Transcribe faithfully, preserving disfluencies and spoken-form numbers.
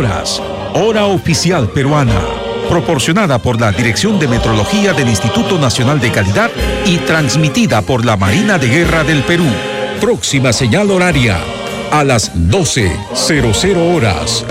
horas, hora oficial peruana, proporcionada por la Dirección de Metrología del Instituto Nacional de Calidad y transmitida por la Marina de Guerra del Perú. Próxima señal horaria, a las doce horas.